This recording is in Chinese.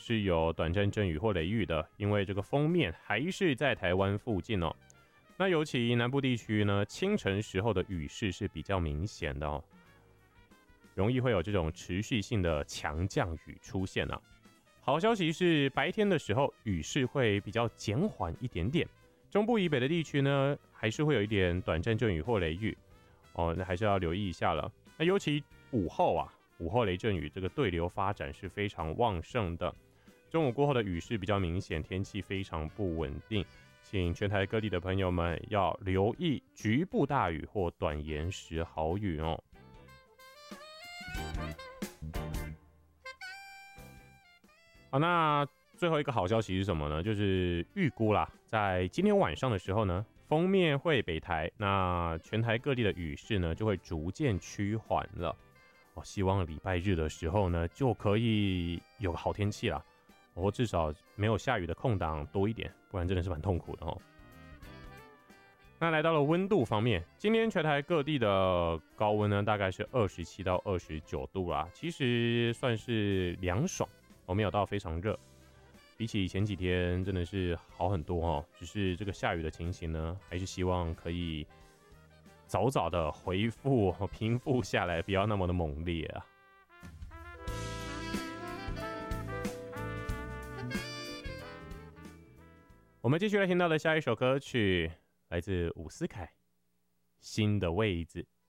是有短暂阵雨或雷雨的，因为这个锋面还是在台湾附近哦。那尤其南部地区呢，清晨时候的雨势是比较明显的哦，容易会有这种持续性的强降雨出现啊。好消息是，白天的时候雨势会比较减缓一点点，中部以北的地区呢，还是会有一点短暂阵雨或雷雨哦，那还是要留意一下了。那尤其午后雷阵雨这个对流发展是非常旺盛的，中午过后的雨势比较明显，天气非常不稳定。请全台各地的朋友们要留意局部大雨或短延时豪雨哦。好，那最后一个好消息是什么呢？就是预估啦，在今天晚上的时候呢，锋面会北台，那全台各地的雨势呢就会逐渐趋缓了。希望礼拜日的时候呢就可以有个好天气啦。或至少没有下雨的空档多一点，不然真的是蛮痛苦的哦。那来到了温度方面，今天全台各地的高温呢，大概是27到29度啦，其实算是凉爽，没有到非常热。比起前几天真的是好很多哦，只是这个下雨的情形呢，还是希望可以早早的恢复平复下来，不要那么的猛烈啊。我们继续来听到的下一首歌曲，来自伍思凯，《新的位置》。